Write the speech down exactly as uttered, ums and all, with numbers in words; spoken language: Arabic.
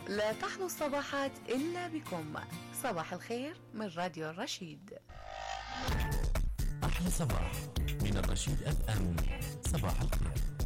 لا تحلو الصباحات إلا بكم. صباح الخير من راديو الرشيد. أحلى صباح من الرشيد أف أم. صباح الخير.